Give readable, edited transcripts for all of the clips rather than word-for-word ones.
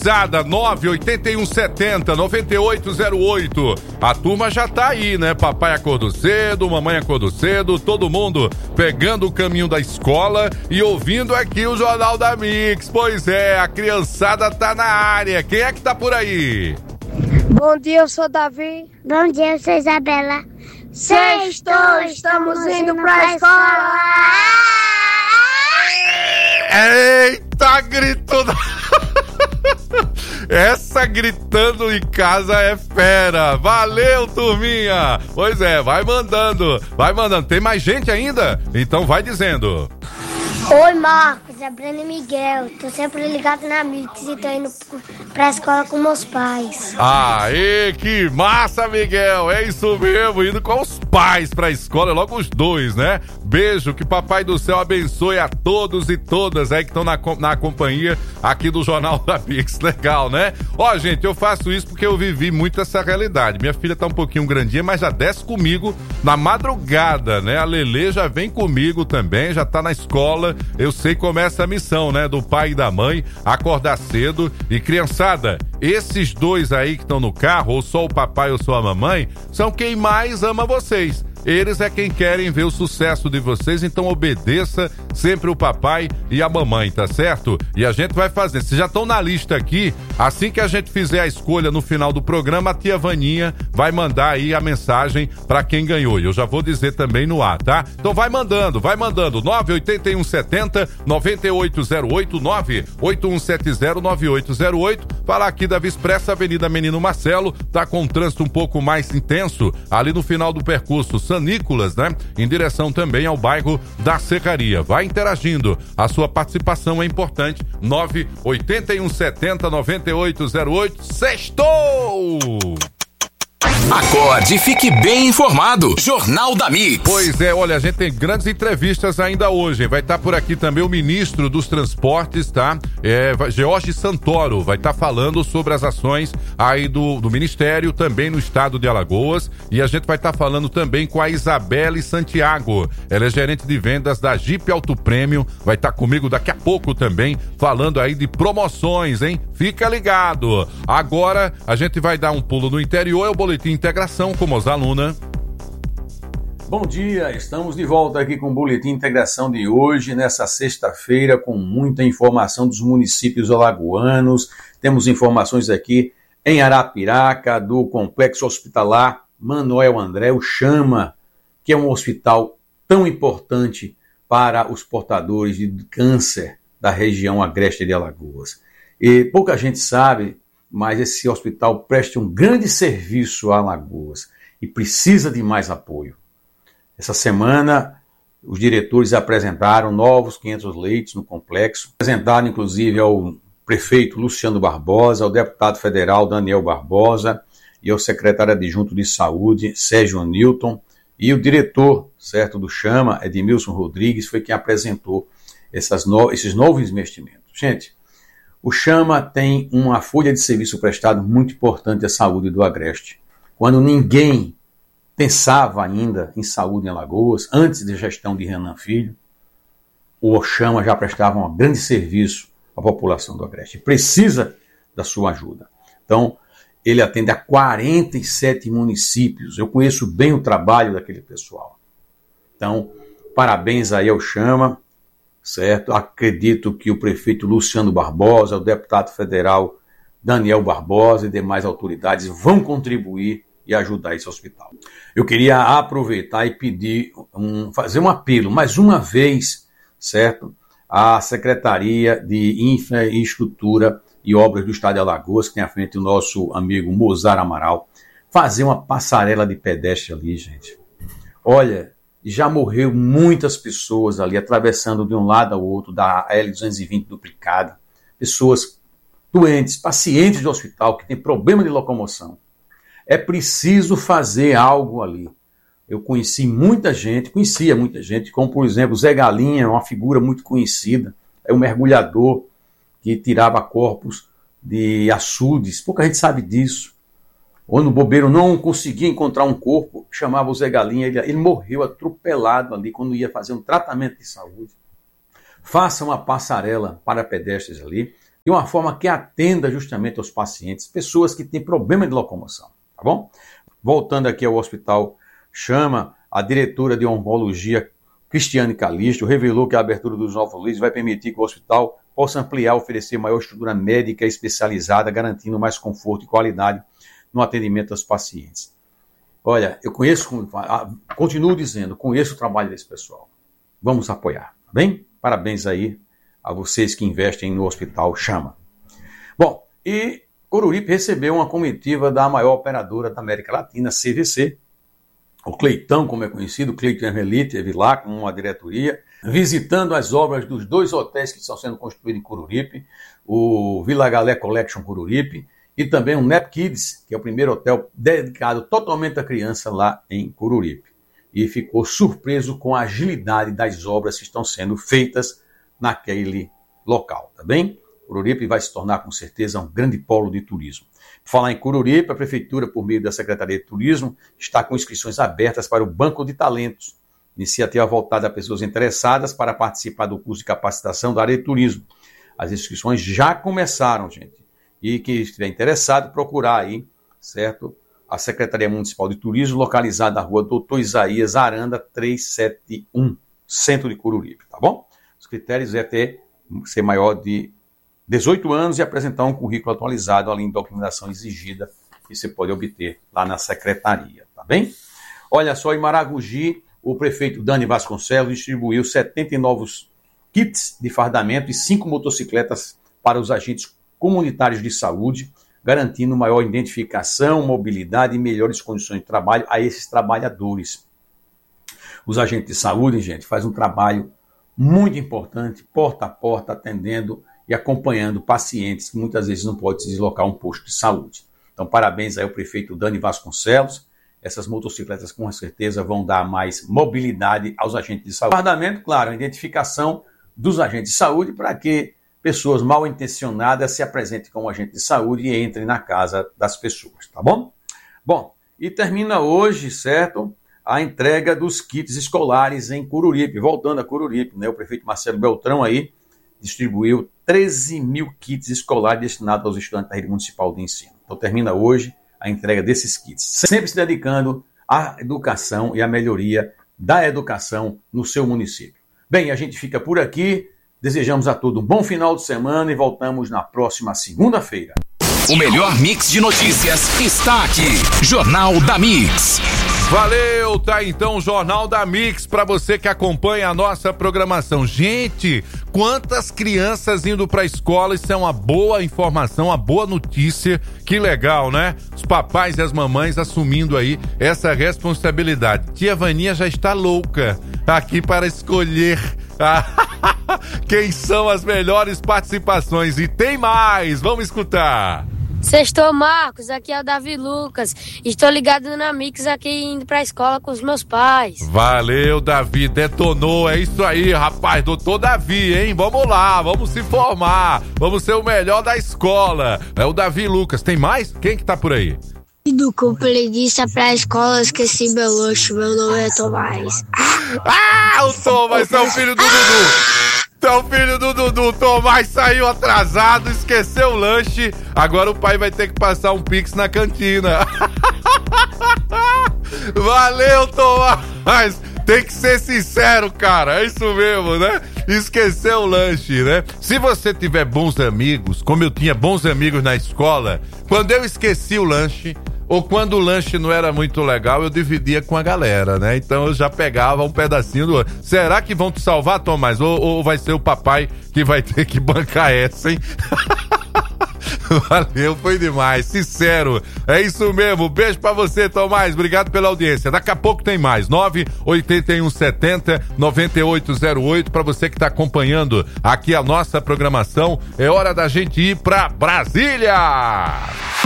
gurizada, 98170-9808. A turma já tá aí, né? Papai acordou cedo, mamãe acordou cedo, todo mundo pegando o caminho da escola e ouvindo aqui o Jornal da Mix. Pois é, a criançada tá na área. Quem é que tá por aí? Bom dia, eu sou Davi. Bom dia, eu sou Isabela. Sextou, estamos indo pra escola. Eita, gritou! Essa gritando em casa é fera. Valeu, turminha. Pois é, vai mandando. Tem mais gente ainda? Então vai dizendo. Oi, Marcos, é Breno e Miguel. Tô sempre ligado na Mix e tô indo pra escola com meus pais. Aê, que massa, Miguel. É isso mesmo, indo com os pais pra escola, logo os dois, né? Beijo, que Papai do Céu abençoe a todos e todas aí que estão na companhia aqui do Jornal da Mix. Legal, né? Ó, gente, eu faço isso porque eu vivi muito essa realidade. Minha filha tá um pouquinho grandinha, mas já desce comigo na madrugada, né? A Lelê já vem comigo também, já tá na escola. Eu sei como é essa missão, né? Do pai e da mãe, acordar cedo. E criançada, esses dois aí que estão no carro, ou só o papai ou só a mamãe, são quem mais ama vocês. Eles é quem querem ver o sucesso de vocês, então obedeça sempre o papai e a mamãe, tá certo? E a gente vai fazer. Vocês já estão na lista aqui, assim que a gente fizer a escolha no final do programa, a tia Vaninha vai mandar aí a mensagem pra quem ganhou. E eu já vou dizer também no ar, tá? Então vai mandando, 98170-9808, 98170-9808. Falar aqui da Expressa Avenida Menino Marcelo, tá com um trânsito um pouco mais intenso ali no final do percurso San Nicolas, né? Em direção também ao bairro da Serraria. Vai interagindo, a sua participação é importante. 98170-9808. Sextou! Acorde e fique bem informado. Jornal da Mix. Pois é, olha, a gente tem grandes entrevistas ainda hoje. Vai estar por aqui também o ministro dos Transportes, tá? George Santoro vai estar falando sobre as ações aí do Ministério, também no estado de Alagoas. E a gente vai estar falando também com a Isabelle Santiago. Ela é gerente de vendas da Jeep Auto Prêmio. Vai estar comigo daqui a pouco também, falando aí de promoções, hein? Fica ligado. Agora a gente vai dar um pulo no interior, é o Boletim Integração com Mozart Luna. Bom dia, estamos de volta aqui com o Boletim Integração de hoje, nessa sexta-feira, com muita informação dos municípios alagoanos. Temos informações aqui em Arapiraca, do Complexo Hospitalar Manuel André, o Chama, que é um hospital tão importante para os portadores de câncer da região agreste de Alagoas. E pouca gente sabe, mas esse hospital presta um grande serviço a Alagoas e precisa de mais apoio. Essa semana, os diretores apresentaram novos 500 leitos no complexo, apresentaram inclusive ao prefeito Luciano Barbosa, ao deputado federal Daniel Barbosa e ao secretário adjunto de saúde, Sérgio Newton, e o diretor, certo, do Chama, Edmilson Rodrigues, foi quem apresentou esses novos investimentos. Gente, o Chama tem uma folha de serviço prestado muito importante à saúde do Agreste. Quando ninguém pensava ainda em saúde em Alagoas, antes da gestão de Renan Filho, o Chama já prestava um grande serviço à população do Agreste. Precisa da sua ajuda. Então, ele atende a 47 municípios. Eu conheço bem o trabalho daquele pessoal. Então, parabéns aí ao Chama. Certo? Acredito que o prefeito Luciano Barbosa, o deputado federal Daniel Barbosa e demais autoridades vão contribuir e ajudar esse hospital. Eu queria aproveitar e pedir, fazer um apelo, mais uma vez, certo? À Secretaria de Infraestrutura e Obras do Estado de Alagoas, que tem à frente o nosso amigo Mozart Amaral, fazer uma passarela de pedestre ali, gente. Olha, já morreu muitas pessoas ali, atravessando de um lado ao outro da L220 duplicada. Pessoas doentes, pacientes do hospital, que têm problema de locomoção. É preciso fazer algo ali. Eu conhecia muita gente, como por exemplo Zé Galinha, uma figura muito conhecida, é um mergulhador que tirava corpos de açudes. Pouca gente sabe disso. Quando o bobeiro não conseguia encontrar um corpo, chamava o Zé Galinha, ele morreu atropelado ali quando ia fazer um tratamento de saúde. Faça uma passarela para pedestres ali, de uma forma que atenda justamente aos pacientes, pessoas que têm problema de locomoção, tá bom? Voltando aqui ao Hospital Chama, a diretora de oncologia, Cristiane Calixto, revelou que a abertura dos novos leitos vai permitir que o hospital possa ampliar, oferecer maior estrutura médica especializada, garantindo mais conforto e qualidade no atendimento aos pacientes. Olha, eu continuo dizendo, conheço o trabalho desse pessoal. Vamos apoiar, tá bem? Parabéns aí a vocês que investem no Hospital Chama. Bom, e Coruripe recebeu uma comitiva da maior operadora da América Latina, CVC. O Cleitão, como é conhecido, Cleiton Hermelite, esteve lá com uma diretoria, visitando as obras dos 2 hotéis que estão sendo construídos em Coruripe, o Vila Galé Collection Coruripe e também o Nep Kids, que é o primeiro hotel dedicado totalmente à criança lá em Coruripe. E ficou surpreso com a agilidade das obras que estão sendo feitas naquele local, tá bem? Coruripe vai se tornar, com certeza, um grande polo de turismo. Por falar em Coruripe, a Prefeitura, por meio da Secretaria de Turismo, está com inscrições abertas para o Banco de Talentos, iniciativa voltada a pessoas interessadas para participar do curso de capacitação da área de turismo. As inscrições já começaram, gente. E quem estiver interessado, procurar aí, certo? A Secretaria Municipal de Turismo, localizada na rua Doutor Isaías Aranda 371, centro de Coruripe, tá bom? Os critérios é ser maior de 18 anos e apresentar um currículo atualizado, além da documentação exigida que você pode obter lá na secretaria, tá bem? Olha só, em Maragogi, o prefeito Dani Vasconcelos distribuiu 70 novos kits de fardamento e 5 motocicletas para os agentes comunitários de saúde, garantindo maior identificação, mobilidade e melhores condições de trabalho a esses trabalhadores. Os agentes de saúde, gente, fazem um trabalho muito importante, porta a porta, atendendo e acompanhando pacientes que muitas vezes não podem se deslocar a um posto de saúde. Então, parabéns aí ao prefeito Dani Vasconcelos. Essas motocicletas, com certeza, vão dar mais mobilidade aos agentes de saúde. Fardamento, claro, a identificação dos agentes de saúde para que pessoas mal intencionadas se apresentem como agente de saúde e entrem na casa das pessoas, tá bom? Bom, e termina hoje, certo, a entrega dos kits escolares em Coruripe. Voltando a Coruripe, né, o prefeito Marcelo Beltrão aí distribuiu 13 mil kits escolares destinados aos estudantes da rede municipal de ensino. Então termina hoje a entrega desses kits, sempre se dedicando à educação e à melhoria da educação no seu município. Bem, a gente fica por aqui, desejamos a todos um bom final de semana e voltamos na próxima segunda-feira. O melhor mix de notícias está aqui. Jornal da Mix. Valeu, tá então o Jornal da Mix para você que acompanha a nossa programação. Gente, quantas crianças indo pra escola, isso é uma boa informação, uma boa notícia, que legal, né? Os papais e as mamães assumindo aí essa responsabilidade. Tia Vaninha já está louca aqui para escolher quem são as melhores participações. E tem mais, vamos escutar. Sextou, Marcos, aqui é o Davi Lucas. Estou ligado na Mix aqui indo pra escola com os meus pais. Valeu, Davi, detonou, é isso aí, rapaz, doutor Davi, hein? Vamos lá, vamos se formar, vamos ser o melhor da escola. É o Davi Lucas, tem mais? Quem que tá por aí? Indo com preguiça pra escola, esqueci meu lanche, meu nome é Tomás. O Tomás é o filho do Dudu. Então, filho do Dudu, Tomás saiu atrasado, esqueceu o lanche. Agora o pai vai ter que passar um pix na cantina. Valeu, Tomás. Tem que ser sincero, cara. É isso mesmo, né? Esqueceu o lanche, né? Se você tiver bons amigos, como eu tinha bons amigos na escola, quando eu esqueci o lanche, ou quando o lanche não era muito legal, eu dividia com a galera, né? Então eu já pegava um pedacinho do outro. Será que vão te salvar, Tomás? Ou vai ser o papai que vai ter que bancar essa, hein? Valeu, foi demais, sincero. É isso mesmo, beijo pra você, Tomás. Obrigado pela audiência. Daqui a pouco tem mais, 98170-9808. Pra você que tá acompanhando aqui a nossa programação, é hora da gente ir pra Brasília.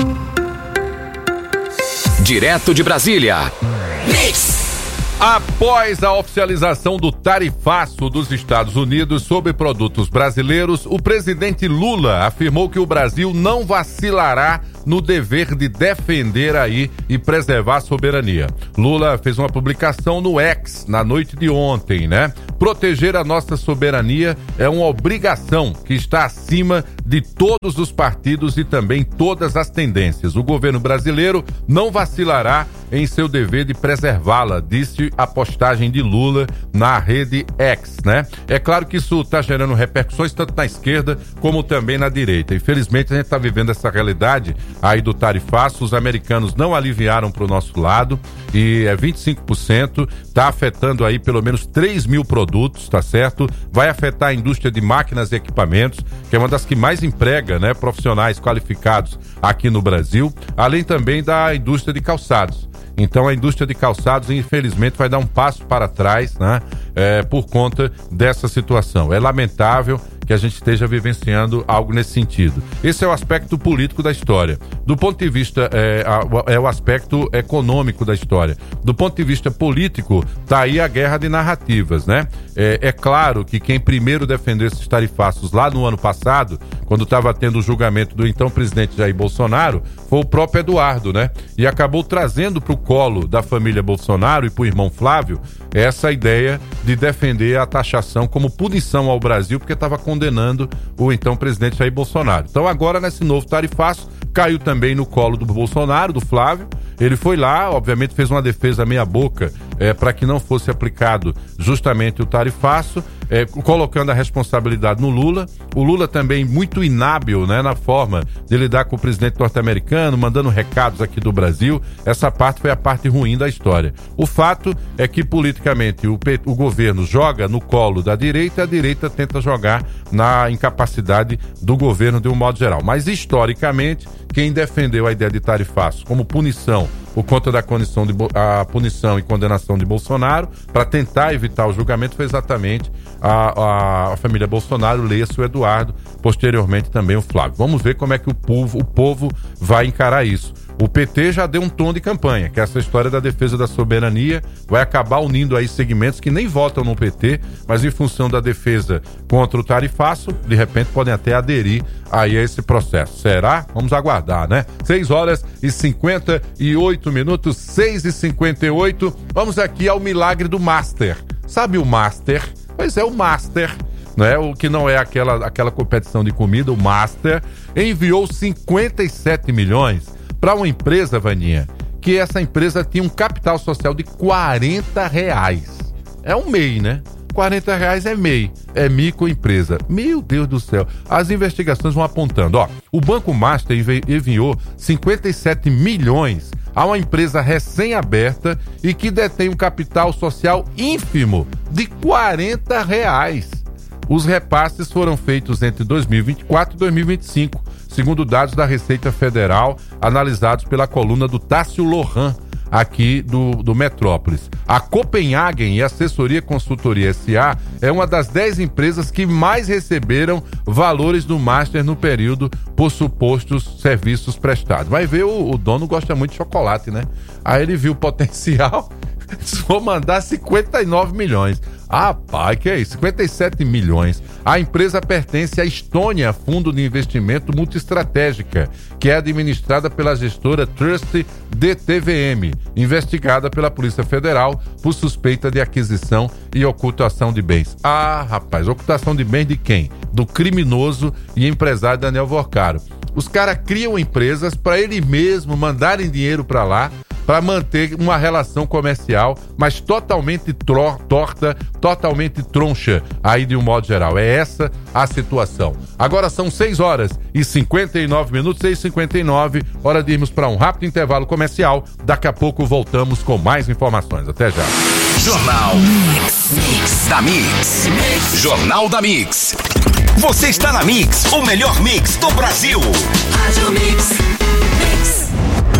Direto de Brasília. Mix. Após a oficialização do tarifaço dos Estados Unidos sobre produtos brasileiros, o presidente Lula afirmou que o Brasil não vacilará no dever de defender aí e preservar a soberania. Lula fez uma publicação no X na noite de ontem, né? Proteger a nossa soberania é uma obrigação que está acima de todos os partidos e também todas as tendências. O governo brasileiro não vacilará em seu dever de preservá-la, disse a postagem de Lula na rede X, né? É claro que isso está gerando repercussões tanto na esquerda como também na direita. Infelizmente a gente está vivendo essa realidade aí do tarifaço. Os americanos não aliviaram para o nosso lado e é 25%, está afetando aí pelo menos 3 mil produtos, tá certo? Vai afetar a indústria de máquinas e equipamentos, que é uma das que mais emprega, né, profissionais qualificados aqui no Brasil, além também da indústria de calçados. Então a indústria de calçados, infelizmente, vai dar um passo para trás, né? Por conta dessa situação. É lamentável que a gente esteja vivenciando algo nesse sentido. Esse é o aspecto político da história. Do ponto de vista, é o aspecto econômico da história. Do ponto de vista político, tá aí a guerra de narrativas, né? É claro que quem primeiro defendeu esses tarifaços lá no ano passado, quando estava tendo o julgamento do então presidente Jair Bolsonaro, foi o próprio Eduardo, né? E acabou trazendo para o colo da família Bolsonaro e para o irmão Flávio essa ideia de defender a taxação como punição ao Brasil, porque estava condenando o então presidente Jair Bolsonaro. Então agora, nesse novo tarifaço, caiu também no colo do Bolsonaro, do Flávio. Ele foi lá, obviamente fez uma defesa meia boca para que não fosse aplicado justamente o tarifaço, colocando a responsabilidade no Lula. O Lula também muito inábil, né, na forma de lidar com o presidente norte-americano, mandando recados aqui do Brasil. Essa parte foi a parte ruim da história. O fato é que politicamente o governo joga no colo da direita, a direita tenta jogar na incapacidade do governo de um modo geral. Mas historicamente, quem defendeu a ideia de tarifaço como punição por conta da a punição e condenação de Bolsonaro, para tentar evitar o julgamento, foi exatamente a família Bolsonaro, leia-se o Eduardo, posteriormente também o Flávio. Vamos ver como é que o povo vai encarar isso. O PT já deu um tom de campanha, que é essa história da defesa da soberania, vai acabar unindo aí segmentos que nem votam no PT, mas em função da defesa contra o tarifaço, de repente podem até aderir aí a esse processo. Será? Vamos aguardar, né? 6h58, 6h58, vamos aqui ao milagre do Master. Sabe o Master? Pois é, o Master, né? O que não é aquela competição de comida, o Master enviou 57 milhões para uma empresa, Vaninha, que essa empresa tinha um capital social de R$40. É um MEI, né? R$40 é MEI, é microempresa. Meu Deus do céu. As investigações vão apontando, ó, o Banco Master enviou 57 milhões a uma empresa recém-aberta e que detém um capital social ínfimo de R$40. Os repasses foram feitos entre 2024 e 2025, segundo dados da Receita Federal, analisados pela coluna do Tássio Lohan, aqui do Metrópolis. A Copenhagen e Assessoria Consultoria S.A. é uma das 10 empresas que mais receberam valores do Master no período por supostos serviços prestados. Vai ver, o dono gosta muito de chocolate, né? Aí ele viu o potencial, vou mandar 59 milhões. Ah, pai, que é isso? 57 milhões. A empresa pertence à Estônia, fundo de investimento multiestratégica, que é administrada pela gestora Trust DTVM, investigada pela Polícia Federal por suspeita de aquisição e ocultação de bens. Ah, rapaz, ocultação de bens de quem? Do criminoso e empresário Daniel Vorcaro. Os caras criam empresas para ele mesmo mandarem dinheiro para lá, para manter uma relação comercial, mas totalmente torta, totalmente troncha, aí de um modo geral. É essa a situação. Agora são 6h59, 6h59, hora de irmos para um rápido intervalo comercial. Daqui a pouco voltamos com mais informações. Até já. Jornal Mix da Mix. Jornal da Mix. Você está na Mix, o melhor mix do Brasil. Rádio Mix.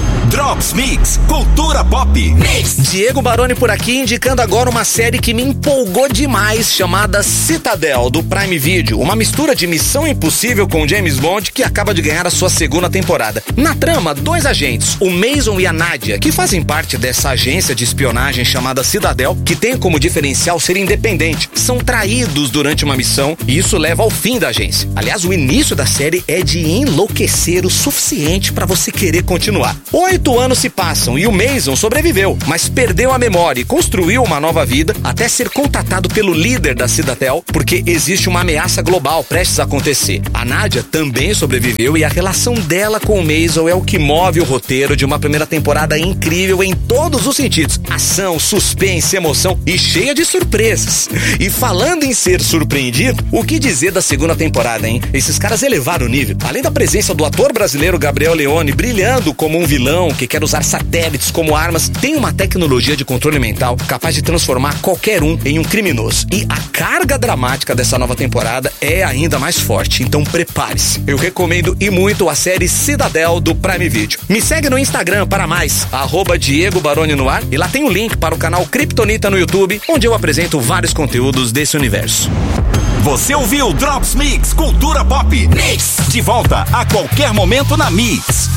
Drops Mix, cultura pop. Mix. Diego Baroni por aqui, indicando agora uma série que me empolgou demais, chamada Citadel, do Prime Video. Uma mistura de Missão Impossível com James Bond, que acaba de ganhar a sua segunda temporada. Na trama, 2 agentes, o Mason e a Nadia, que fazem parte dessa agência de espionagem chamada Citadel, que tem como diferencial ser independente. São traídos durante uma missão e isso leva ao fim da agência. Aliás, o início da série é de enlouquecer o suficiente para você querer continuar. 8 anos se passam e o Mason sobreviveu, mas perdeu a memória e construiu uma nova vida até ser contatado pelo líder da Citadel, porque existe uma ameaça global prestes a acontecer. A Nadia também sobreviveu e a relação dela com o Mason é o que move o roteiro de uma primeira temporada incrível em todos os sentidos. Ação, suspense, emoção e cheia de surpresas. E falando em ser surpreendido, o que dizer da segunda temporada, hein? Esses caras elevaram o nível. Além da presença do ator brasileiro Gabriel Leone brilhando como um vilão que quer usar satélites como armas, tem uma tecnologia de controle mental capaz de transformar qualquer um em um criminoso. E a carga dramática dessa nova temporada é ainda mais forte, então prepare-se. Eu recomendo e muito a série Citadel do Prime Video. Me segue no Instagram para mais, @Diego Baroni no ar, e lá tem o link para o canal Kryptonita no YouTube, onde eu apresento vários conteúdos desse universo. Você ouviu Drops Mix, cultura pop. Mix. De volta a qualquer momento na Mix.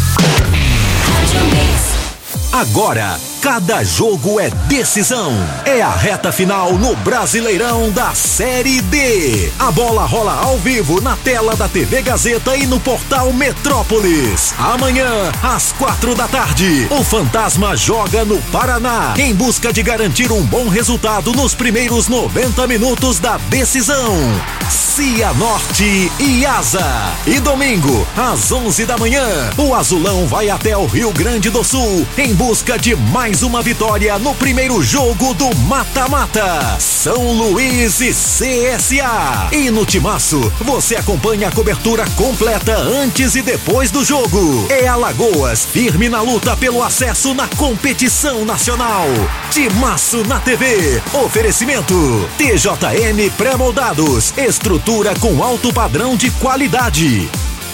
Agora, cada jogo é decisão. É a reta final no Brasileirão da Série D. A bola rola ao vivo na tela da TV Gazeta e no portal Metrópolis. Amanhã, às 4 da tarde, o Fantasma joga no Paraná, em busca de garantir um bom resultado nos primeiros 90 minutos da decisão. Cianorte e Asa. E domingo, às 11 da manhã, o Azulão vai até o Rio Grande do Sul, em busca de mais uma vitória no primeiro jogo do mata-mata. São Luís e CSA. E no Timaço, você acompanha a cobertura completa antes e depois do jogo. É Alagoas, firme na luta pelo acesso na competição nacional. Timaço na TV. Oferecimento TJM Pré-Moldados. Estrutura com alto padrão de qualidade.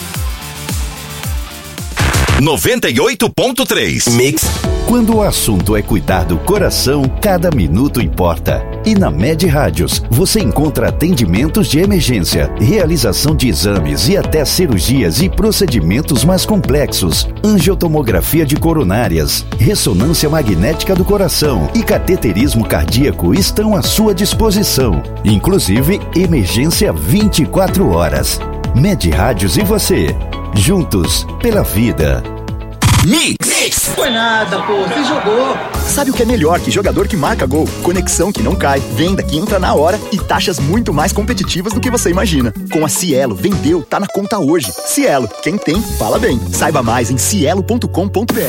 98.3 Mix. Quando o assunto é cuidar do coração, cada minuto importa. E na Med Rádios, você encontra atendimentos de emergência, realização de exames e até cirurgias e procedimentos mais complexos, angiotomografia de coronárias, ressonância magnética do coração e cateterismo cardíaco estão à sua disposição. Inclusive, emergência 24 horas. Med Rádios e você. Juntos, pela vida. Mix. Foi nada, pô, você jogou. Sabe o que é melhor que jogador que marca gol? Conexão que não cai, venda que entra na hora e taxas muito mais competitivas do que você imagina. Com a Cielo, vendeu, tá na conta hoje. Cielo, quem tem, fala bem. Saiba mais em cielo.com.br.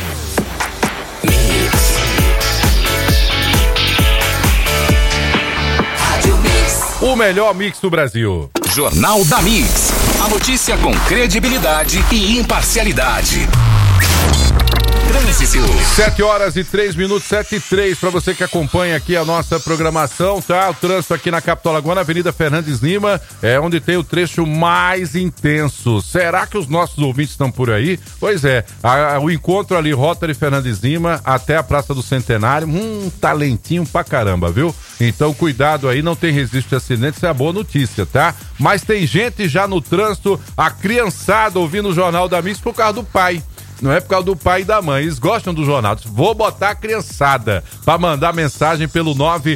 O melhor mix do Brasil. Jornal da Mix. A notícia com credibilidade e imparcialidade. Trânsito. 7h03, 7h03, para você que acompanha aqui a nossa programação, tá? O trânsito aqui na capital alagoana, Avenida Fernandes Lima, é onde tem o trecho mais intenso. Será que os nossos ouvintes estão por aí? Pois é, o encontro ali, Rota de Fernandes Lima até a Praça do Centenário, tá lentinho pra caramba, viu? Então cuidado aí, não tem registro de acidente, isso é a boa notícia, tá? Mas tem gente já no trânsito, a criançada ouvindo o Jornal da Mix por causa do pai. Não é por causa do pai e da mãe, eles gostam do jornal. Vou botar a criançada para mandar mensagem pelo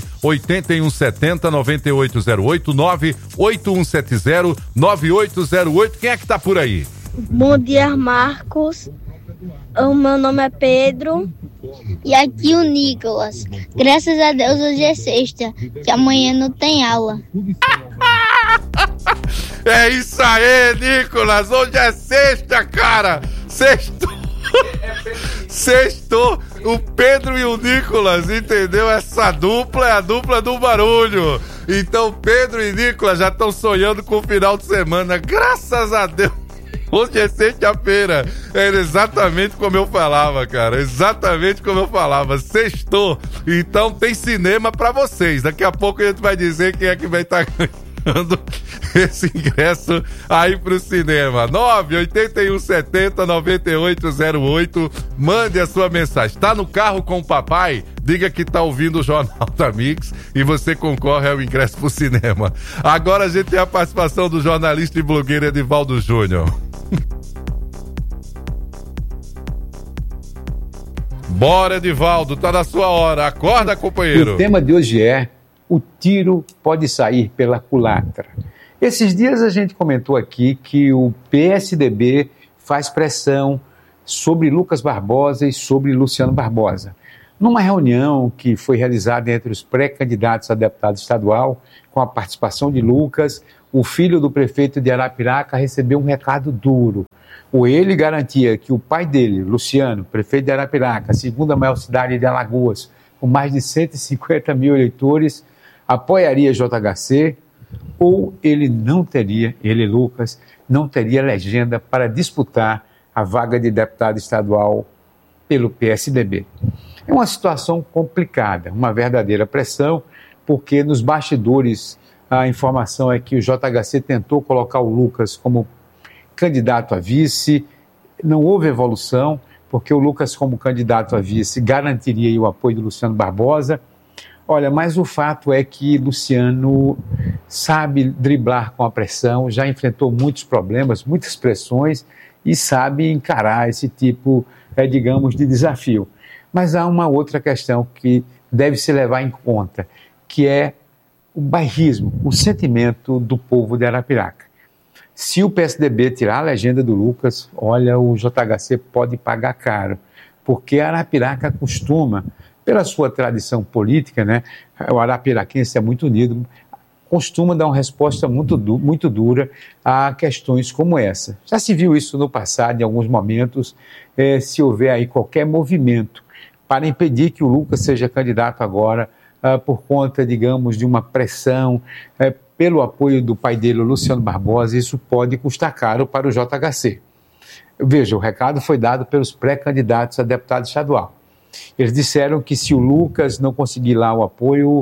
98170-9808, 98170-9808. Quem é que tá por aí? Bom dia, Marcos. O meu nome é Pedro. E aqui o Nicolas. Graças a Deus hoje é sexta, que amanhã não tem aula. É isso aí, Nicolas. Hoje é sexta, cara. Sextou. O Pedro e o Nicolas, entendeu? Essa dupla é a dupla do barulho. Então Pedro e Nicolas já estão sonhando com o final de semana. Graças a Deus. Hoje é sexta-feira. Era exatamente como eu falava, cara. Exatamente como eu falava. Sextou. Então tem cinema pra vocês. Daqui a pouco a gente vai dizer quem é que vai estar ganhando. sorteando esse ingresso aí pro cinema. 98170-9808. Mande a sua mensagem. Tá no carro com o papai? Diga que tá ouvindo o Jornal da Mix e você concorre ao ingresso pro cinema. Agora a gente tem a participação do jornalista e blogueiro Edivaldo Júnior. Bora, Edivaldo, tá na sua hora. Acorda, companheiro. O tema de hoje é: o tiro pode sair pela culatra. Esses dias a gente comentou aqui que o PSDB faz pressão sobre Lucas Barbosa e sobre Luciano Barbosa. Numa reunião que foi realizada entre os pré-candidatos a deputado estadual, com a participação de Lucas, o filho do prefeito de Arapiraca recebeu um recado duro. Ele garantia que o pai dele, Luciano, prefeito de Arapiraca, a segunda maior cidade de Alagoas, com mais de 150 mil eleitores, apoiaria JHC, ou ele, Lucas, não teria legenda para disputar a vaga de deputado estadual pelo PSDB. É uma situação complicada, uma verdadeira pressão, porque nos bastidores a informação é que o JHC tentou colocar o Lucas como candidato a vice, não houve evolução, porque o Lucas, como candidato a vice, garantiria o apoio do Luciano Barbosa. Olha, mas o fato é que Luciano sabe driblar com a pressão, já enfrentou muitos problemas, muitas pressões e sabe encarar esse tipo, digamos, de desafio. Mas há uma outra questão que deve se levar em conta, que é o bairrismo, o sentimento do povo de Arapiraca. Se o PSDB tirar a legenda do Lucas, olha, o JHC pode pagar caro, porque Arapiraca costuma, pela sua tradição política, né, o arapiraquense é muito unido, costuma dar uma resposta muito dura a questões como essa. Já se viu isso no passado, em alguns momentos, se houver aí qualquer movimento para impedir que o Lucas seja candidato agora, por conta, digamos, de uma pressão, pelo apoio do pai dele, o Luciano Barbosa, isso pode custar caro para o JHC. Veja, o recado foi dado pelos pré-candidatos a deputado estadual. Eles disseram que se o Lucas não conseguir lá o apoio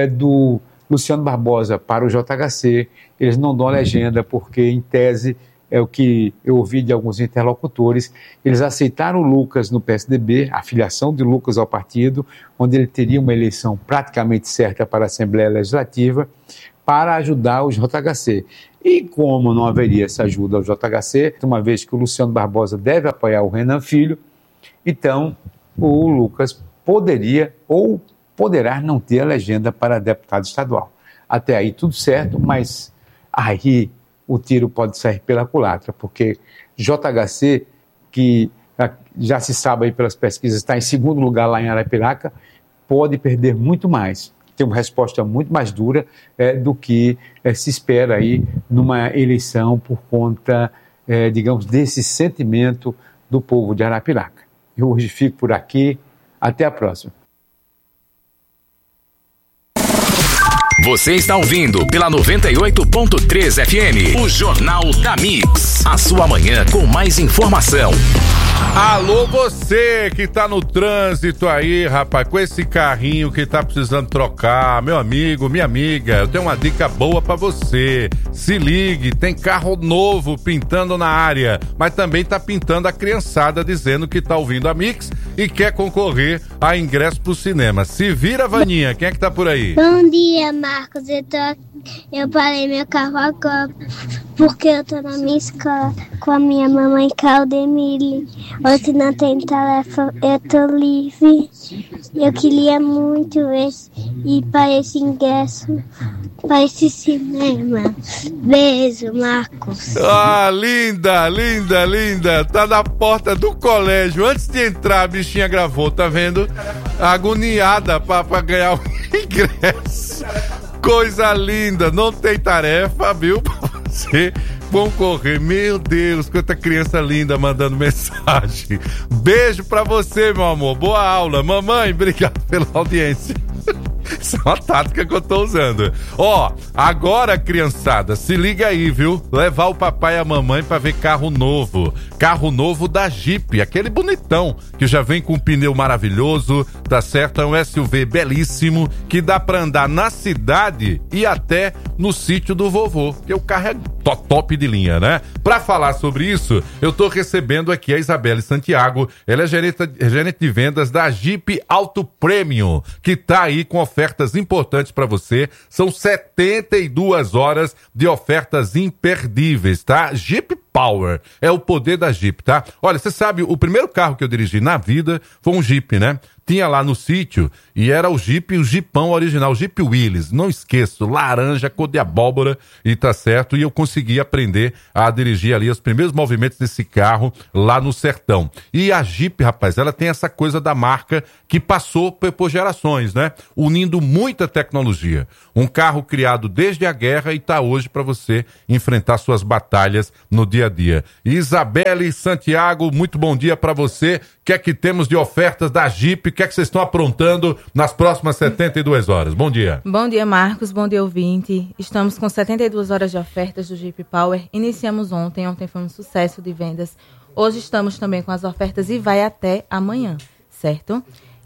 do Luciano Barbosa para o JHC, eles não dão a legenda, porque, em tese, é o que eu ouvi de alguns interlocutores, eles aceitaram o Lucas no PSDB, a filiação de Lucas ao partido, onde ele teria uma eleição praticamente certa para a Assembleia Legislativa, para ajudar o JHC. E como não haveria essa ajuda ao JHC, uma vez que o Luciano Barbosa deve apoiar o Renan Filho, então o Lucas poderia ou poderá não ter a legenda para deputado estadual. Até aí tudo certo, mas aí o tiro pode sair pela culatra, porque JHC, que já se sabe aí pelas pesquisas, está em segundo lugar lá em Arapiraca, pode perder muito mais. Tem uma resposta muito mais dura do que se espera aí numa eleição por conta, digamos, desse sentimento do povo de Arapiraca. Eu hoje fico por aqui. Até a próxima. Você está ouvindo pela 98.3 FM, o Jornal da Mix. A sua manhã com mais informação. Alô, você que tá no trânsito aí, rapaz, com esse carrinho que tá precisando trocar, meu amigo, minha amiga, eu tenho uma dica boa pra você. Se ligue, tem carro novo pintando na área, mas também tá pintando a criançada, dizendo que tá ouvindo a Mix e quer concorrer a ingresso pro cinema. Se vira, Vaninha, quem é que tá por aí? Bom dia, Marcos. Eu parei meu carro agora porque eu tô na minha escola com a minha mamãe Claudemile. Hoje não tem tarefa, eu tô livre. Eu queria muito ir para esse ingresso, para esse cinema. Beijo, Marcos. Ah, linda, linda, linda. Tá na porta do colégio. Antes de entrar, a bichinha gravou, tá vendo? Agoniada pra ganhar o ingresso. Coisa linda. Não tem tarefa, viu? Pra você concorrer. Meu Deus, quanta criança linda mandando mensagem. Beijo pra você, meu amor. Boa aula. Mamãe, obrigado pela audiência. Isso é uma tática que eu tô usando. Ó, agora, criançada, se liga aí, viu? Levar o papai e a mamãe pra ver carro novo. Carro novo da Jeep, aquele bonitão, que já vem com um pneu maravilhoso, tá certo? É um SUV belíssimo, que dá pra andar na cidade e até no sítio do vovô, porque o carro é top de linha, né? Pra falar sobre isso, eu tô recebendo aqui a Isabelle Santiago, ela é gerente de vendas da Jeep Auto Premium, que tá aí com ofertas importantes pra você. São 72 horas de ofertas imperdíveis, tá? Jeep Power é o poder da Jeep, tá? Olha, você sabe, o primeiro carro que eu dirigi na vida foi um Jeep, né? Tinha lá no sítio e era o Jeepão original, o Jeep Willys, não esqueço, laranja, cor de abóbora, e tá certo, e eu consegui aprender a dirigir ali os primeiros movimentos desse carro lá no sertão. E a Jeep, rapaz, ela tem essa coisa da marca que passou por gerações, né? Unindo muita tecnologia. Um carro criado desde a guerra e tá hoje para você enfrentar suas batalhas no dia a dia. Isabelle Santiago, muito bom dia para você. O que é que temos de ofertas da Jeep? O que é que vocês estão aprontando nas próximas 72 horas? Bom dia. Bom dia, Marcos. Bom dia, ouvinte. Estamos com 72 horas de ofertas do Jeep Power. Iniciamos ontem foi um sucesso de vendas. Hoje estamos também com as ofertas e vai até amanhã, certo?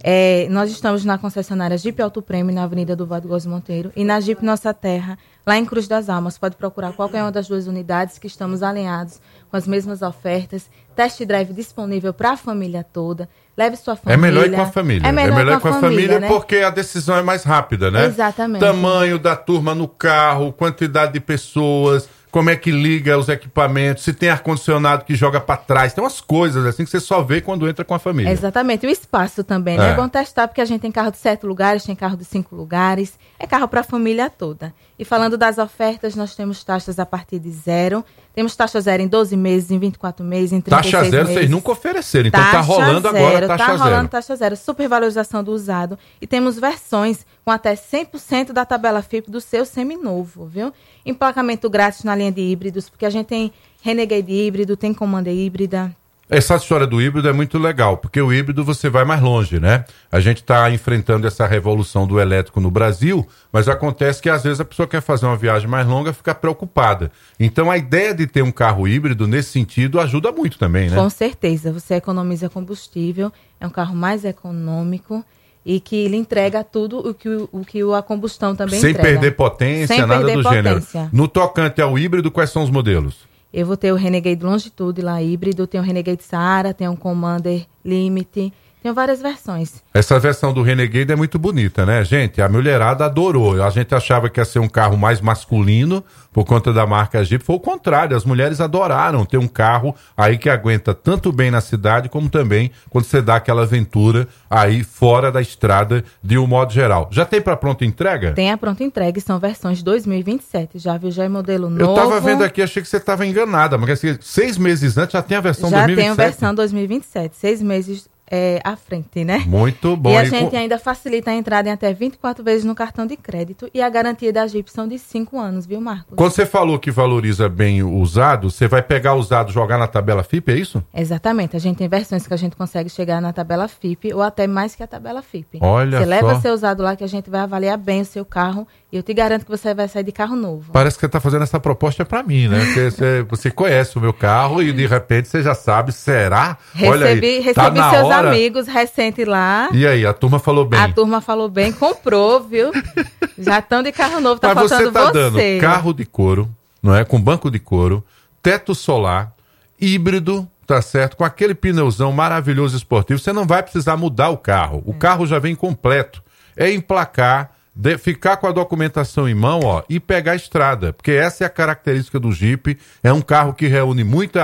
Nós estamos na concessionária Jeep Auto Premium, na Avenida do Vado Góes Monteiro, e na Jeep Nossa Terra, lá em Cruz das Almas. Pode procurar qualquer uma das duas unidades que estamos alinhados com as mesmas ofertas. Test drive disponível para a família toda. Leve sua família. É melhor ir com a família. É melhor com a família, né? Porque a decisão é mais rápida, né? Exatamente. Tamanho da turma no carro, quantidade de pessoas, como é que liga os equipamentos, se tem ar-condicionado que joga para trás. Tem umas coisas assim que você só vê quando entra com a família. Exatamente. O espaço também, né? É bom testar, porque a gente tem carro de 7 lugares, tem carro de 5 lugares. É carro para a família toda. E falando das ofertas, nós temos taxas a partir de 0. Temos taxa 0 em 12 meses, em 24 meses, em 36 meses. Taxa 0 vocês nunca ofereceram, então tá rolando agora taxa 0. Tá rolando taxa 0, supervalorização do usado. E temos versões com até 100% da tabela FIP do seu seminovo, viu? Emplacamento grátis na linha de híbridos, porque a gente tem Renegade híbrido, tem Commander híbrida. Essa história do híbrido é muito legal, porque o híbrido você vai mais longe, né? A gente está enfrentando essa revolução do elétrico no Brasil, mas acontece que às vezes a pessoa quer fazer uma viagem mais longa e fica preocupada. Então a ideia de ter um carro híbrido nesse sentido ajuda muito também, né? Com certeza, você economiza combustível, é um carro mais econômico e que lhe entrega tudo o que a combustão também entrega. Sem perder potência, sem nada perder do potência. Gênero. No tocante ao híbrido, quais são os modelos? Eu vou ter o Renegade Longitude lá híbrido, tenho o Renegade Saara, tenho o Commander Limit, tenho várias versões. Essa versão do Renegade é muito bonita, né, gente? A mulherada adorou. A gente achava que ia ser um carro mais masculino por conta da marca Jeep. Foi o contrário, as mulheres adoraram ter um carro aí que aguenta tanto bem na cidade como também quando você dá aquela aventura aí fora da estrada de um modo geral. Já tem para pronta entrega? Tem a pronta entrega, são versões 2027, já viu, já é modelo novo. Eu tava vendo aqui, achei que você tava enganada, mas 6 meses antes já tem a versão 2027? Já tem a versão 2027, 6 meses à frente, né? Muito bom. E a gente ainda facilita a entrada em até 24 vezes no cartão de crédito e a garantia da Jeep são de 5 anos, viu, Marcos? Quando você falou que valoriza bem o usado, você vai pegar o usado e jogar na tabela FIP, é isso? Exatamente. A gente tem versões que a gente consegue chegar na tabela FIP ou até mais que a tabela FIP. Olha só. Você leva seu usado lá que a gente vai avaliar bem o seu carro e eu te garanto que você vai sair de carro novo. Parece que você está fazendo essa proposta para mim, né? Porque você conhece o meu carro e de repente você já sabe, será? Recebi tá na seus hora. Amigos recente lá. E aí, a turma falou bem? A turma falou bem, comprou, viu? Já estão de carro novo, tá mas faltando você. Tá dando carro de couro, não é? Com banco de couro, teto solar, híbrido, tá certo? Com aquele pneuzão maravilhoso esportivo, você não vai precisar mudar o carro. O carro já vem completo. É emplacar, ficar com a documentação em mão, ó, e pegar a estrada, porque essa é a característica do Jeep. É um carro que reúne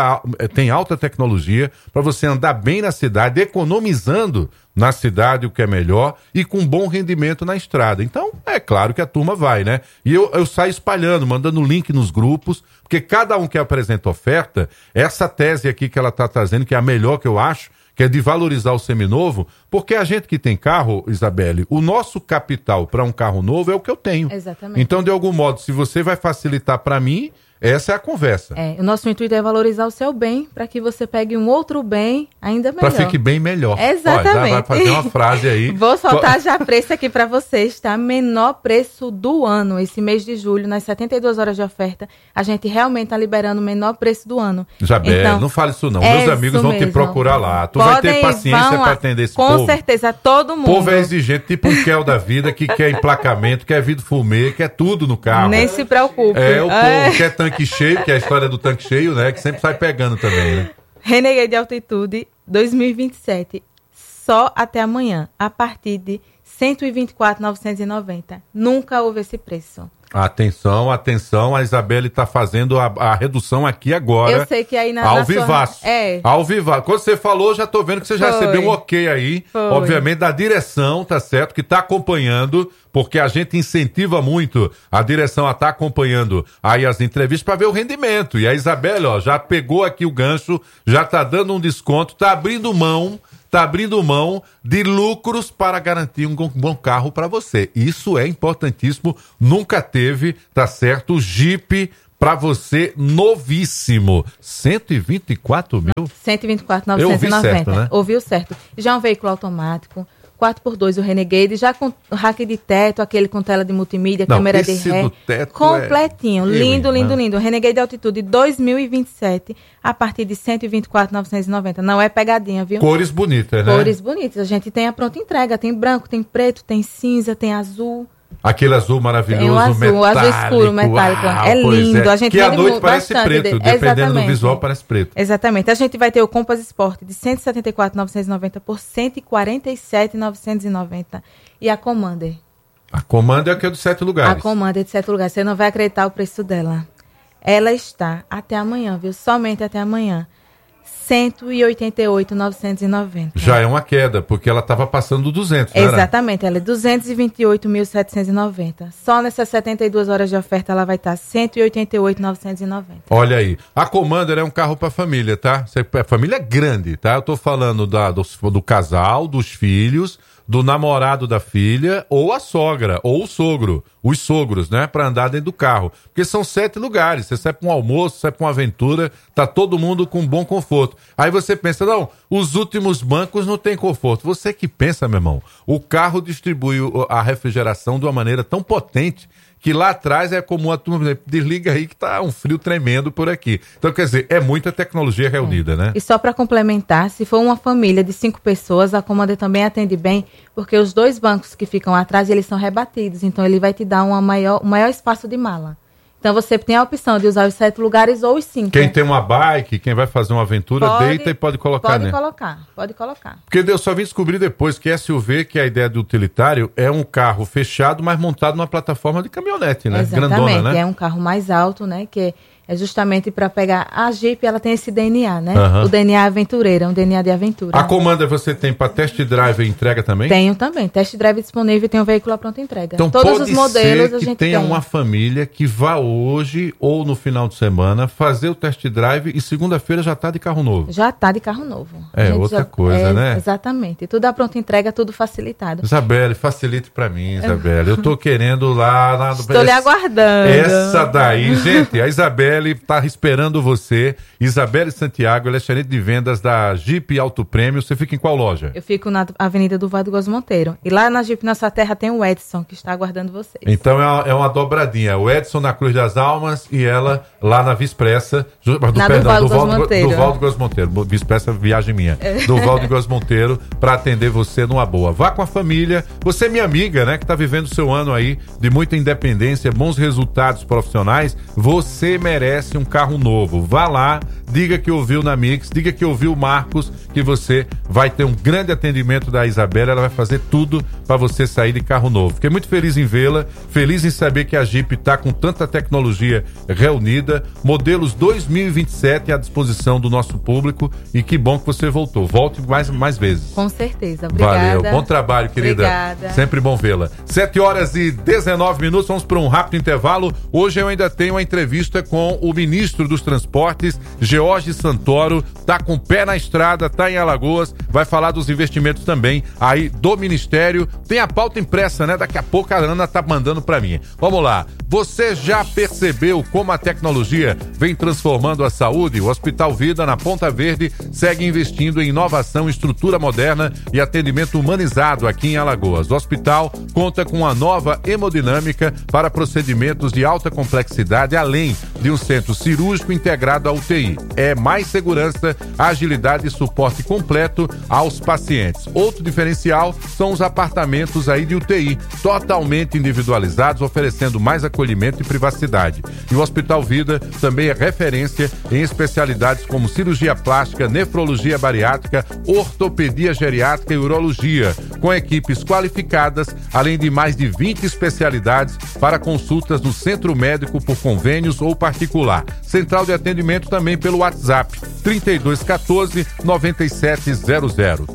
tem alta tecnologia para você andar bem na cidade, economizando na cidade, o que é melhor, e com bom rendimento na estrada. Então, é claro que a turma vai, né? E eu saio espalhando, mandando link nos grupos, porque cada um que apresenta oferta, essa tese aqui que ela está trazendo, que é a melhor que eu acho, que é de valorizar o seminovo, porque a gente que tem carro, Isabelle, o nosso capital para um carro novo é o que eu tenho. Exatamente. Então, de algum modo, se você vai facilitar para mim, Essa é a conversa. O nosso intuito é valorizar o seu bem para que você pegue um outro bem ainda melhor. Para fique bem melhor. Exatamente. Olha, já vai fazer uma frase aí. Vou soltar já preço aqui para vocês, tá? Menor preço do ano. Esse mês de julho, nas 72 horas de oferta, a gente realmente tá liberando o menor preço do ano. Isabel, então, não fale isso não. Meus amigos vão te procurar lá. Tu vai ter paciência para atender esse povo. Com certeza, todo mundo. O povo é exigente, tipo um Kel da vida, que quer emplacamento, quer vidro fumê, quer tudo no carro. Nem se preocupe. O povo quer tanque cheio, que é a história do tanque cheio, né? Que sempre sai pegando também, né? Renegade Altitude 2027, só até amanhã, a partir de 124.990. Nunca houve esse preço. Atenção, a Isabelle está fazendo a redução aqui agora. Eu sei que aí ao vivaço. Ao vivaço. Quando você falou, já tô vendo que você já recebeu um ok aí, obviamente, da direção, tá certo? Que tá acompanhando, porque a gente incentiva muito a direção a estar acompanhando aí as entrevistas para ver o rendimento. E a Isabelle, ó, já pegou aqui o gancho, já tá dando um desconto, tá abrindo mão de lucros para garantir um bom carro para você. Isso é importantíssimo. Nunca teve, tá certo, Jeep para você novíssimo. 124 mil? 124.990. Eu ouvi certo, né? Ouviu certo. Já um veículo automático, 4x2 o Renegade, já com rack de teto, aquele com tela de multimídia, câmera de ré, completinho, lindo. Renegade Altitude 2027, a partir de 124.990. Não é pegadinha, viu? Cores bonitas, né? Cores bonitas. A gente tem a pronta entrega, tem branco, tem preto, tem cinza, tem azul. Aquele azul maravilhoso, metálico. Azul escuro, metálico. É lindo. A gente que à noite parece preto, dependendo do visual, parece preto. Exatamente. A gente vai ter o Compass Sport de 174.990 por 147.990. E a Commander. A Commander é que é de 7 lugares. A Commander é de 7 lugares. Você não vai acreditar o preço dela. Ela está até amanhã, viu? Somente até amanhã. 188.990. Já é uma queda, porque ela estava passando do 200, né? Exatamente, ela é 228.790. Só nessas 72 horas de oferta ela vai estar 188.990. Olha aí, a Commander é um carro para família, tá? A família é grande, tá? Eu tô falando do casal, dos filhos, do namorado da filha, ou a sogra, ou o sogro, os sogros, né, para andar dentro do carro, porque são 7 lugares, você sai para um almoço, sai para uma aventura, tá todo mundo com bom conforto. Aí você pensa, não, os últimos bancos não tem conforto. Você que pensa, meu irmão, o carro distribui a refrigeração de uma maneira tão potente que lá atrás é comum a turma, desliga aí que tá um frio tremendo por aqui. Então, quer dizer, é muita tecnologia reunida, né? E só para complementar, se for uma família de 5 pessoas, a Commander também atende bem, porque os 2 bancos que ficam atrás, eles são rebatidos, então ele vai te dar um maior espaço de mala. Então você tem a opção de usar os 7 lugares ou os 5. Quem tem uma bike, quem vai fazer uma aventura, deita e pode colocar, né? Pode colocar. Porque eu só vim descobrir depois que SUV, que é a ideia do utilitário, é um carro fechado, mas montado numa plataforma de caminhonete, né? Exatamente, grandona, né? É um carro mais alto, né? Que é justamente para pegar a Jeep, ela tem esse DNA, né? O DNA aventureiro, um DNA de aventura. A Commander você tem para test drive e entrega também? Tenho também, test drive disponível e tem um veículo à pronta entrega. Então todos os modelos a gente tem. Uma família que vá hoje ou no final de semana fazer o test drive e segunda-feira já está de carro novo. Já está de carro novo. É outra coisa, né? Exatamente. Tudo à pronta entrega, tudo facilitado. Isabelle, facilite para mim, Isabelle. Eu tô querendo lá... Estou lhe aguardando. Essa daí, gente, a Isabelle está esperando você. Isabelle Santiago, ela é gerente de vendas da Jeep Alto Prêmio. Você fica em qual loja? Eu fico na Avenida do Vado Góes Monteiro. E lá na Jeep Nossa Terra tem o Edson, que está aguardando vocês. Então é uma dobradinha. O Edson na Cruz das Almas e ela lá na Vispressa. Do Valdo Góes Monteiro. Vispressa, viagem minha. Do Valdo Góes Monteiro, para atender você numa boa. Vá com a família. Você é minha amiga, né? Que está vivendo o seu ano aí de muita independência, bons resultados profissionais. Você merece um carro novo. Vá lá, diga que ouviu na Mix, diga que ouviu o Marcos, que você vai ter um grande atendimento da Isabelle. Ela vai fazer tudo para você sair de carro novo. Fiquei muito feliz em vê-la, feliz em saber que a Jeep está com tanta tecnologia reunida, modelos 2027 à disposição do nosso público, e que bom que você voltou. Volte mais vezes. Com certeza, obrigada. Valeu, bom trabalho, querida. Obrigada. Sempre bom vê-la. 7h19, vamos para um rápido intervalo. Hoje eu ainda tenho uma entrevista com com o ministro dos Transportes, George Santoro, tá com o pé na estrada, tá em Alagoas, vai falar dos investimentos também aí do Ministério. Tem a pauta impressa, né? Daqui a pouco a Ana tá mandando pra mim. Vamos lá. Você já percebeu como a tecnologia vem transformando a saúde? O Hospital Vida, na Ponta Verde, segue investindo em inovação, estrutura moderna e atendimento humanizado aqui em Alagoas. O hospital conta com uma nova hemodinâmica para procedimentos de alta complexidade, além de um centro cirúrgico integrado à UTI. É mais segurança, agilidade e suporte completo aos pacientes. Outro diferencial são os apartamentos aí de UTI, totalmente individualizados, oferecendo mais acolhimento e privacidade. E o Hospital Vida também é referência em especialidades como cirurgia plástica, nefrologia bariátrica, ortopedia geriátrica e urologia, com equipes qualificadas, além de mais de 20 especialidades para consultas no centro médico por convênios ou particular. Central de atendimento também pelo WhatsApp 3214-9700.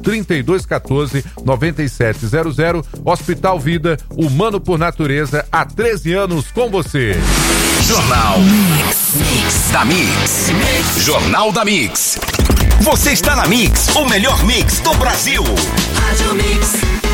3214-9700. Hospital Vida, humano por natureza, há 13 anos com você. Jornal Mix da Mix. Jornal da Mix. Você está na Mix, o melhor mix do Brasil. Rádio Mix.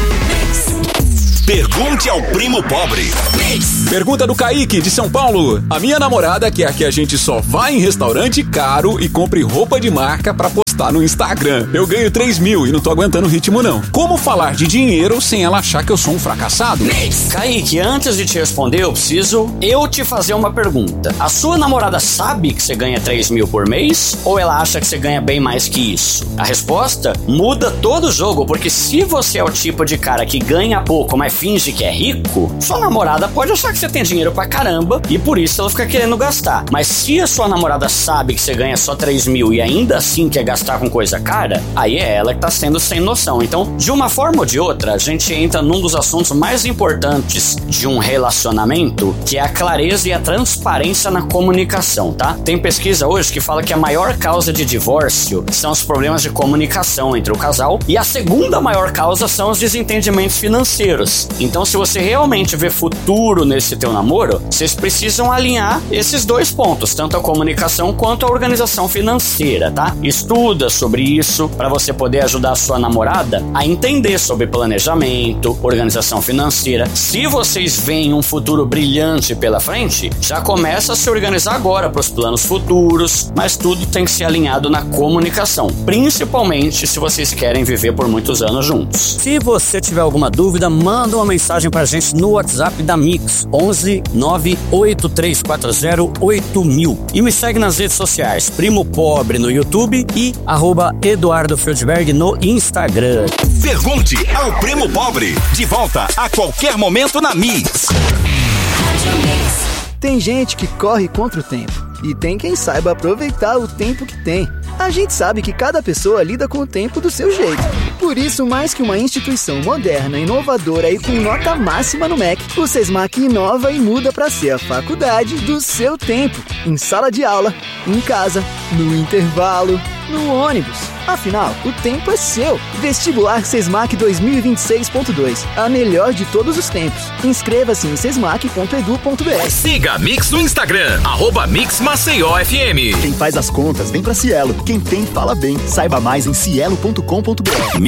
Pergunte ao primo pobre. Pergunta do Kaique, de São Paulo. A minha namorada quer que a gente só vá em restaurante caro e compre roupa de marca pra postar no Instagram. Eu ganho 3 mil e não tô aguentando o ritmo não. Como falar de dinheiro sem ela achar que eu sou um fracassado? Kaique, antes de te responder, eu preciso te fazer uma pergunta. A sua namorada sabe que você ganha 3 mil por mês? Ou ela acha que você ganha bem mais que isso? A resposta muda todo o jogo, porque se você é o tipo de cara que ganha pouco, mas finge que é rico, sua namorada pode achar que você tem dinheiro pra caramba e por isso ela fica querendo gastar. Mas se a sua namorada sabe que você ganha só 3 mil e ainda assim quer gastar com coisa cara, aí é ela que tá sendo sem noção. Então, de uma forma ou de outra, a gente entra num dos assuntos mais importantes de um relacionamento, que é a clareza e a transparência na comunicação, tá? Tem pesquisa hoje que fala que a maior causa de divórcio são os problemas de comunicação entre o casal e a segunda maior causa são os desentendimentos financeiros. Então, se você realmente vê futuro nesse teu namoro, vocês precisam alinhar esses dois pontos, tanto a comunicação quanto a organização financeira, tá? Estuda sobre isso para você poder ajudar a sua namorada a entender sobre planejamento, organização financeira. Se vocês veem um futuro brilhante pela frente, já começa a se organizar agora para os planos futuros, mas tudo tem que ser alinhado na comunicação, principalmente se vocês querem viver por muitos anos juntos. Se você tiver alguma dúvida, manda uma mensagem pra gente no WhatsApp da Mix, 11 98340 8000. E me segue nas redes sociais, Primo Pobre no YouTube e @Eduardo Feldberg no Instagram. Pergunte ao Primo Pobre. De volta a qualquer momento na Mix. Tem gente que corre contra o tempo e tem quem saiba aproveitar o tempo que tem. A gente sabe que cada pessoa lida com o tempo do seu jeito. Por isso, mais que uma instituição moderna, inovadora e com nota máxima no MEC, o SESMAC inova e muda para ser a faculdade do seu tempo. Em sala de aula, em casa, no intervalo, no ônibus. Afinal, o tempo é seu. Vestibular SESMAC 2026.2. A melhor de todos os tempos. Inscreva-se em sesmac.edu.br. Siga a Mix no Instagram, @MixMaceió FM. Quem faz as contas vem pra Cielo. Quem tem, fala bem. Saiba mais em cielo.com.br.